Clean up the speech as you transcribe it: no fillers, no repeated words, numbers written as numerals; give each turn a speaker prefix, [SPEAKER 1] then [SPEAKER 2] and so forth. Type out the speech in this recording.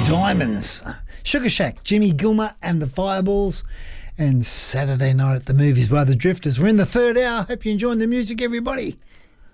[SPEAKER 1] Diamonds. Sugar Shack, Jimmy Gilmer and the Fireballs. And Saturday Night at the Movies by the Drifters. We're in the third hour. Hope you're enjoying the music, everybody.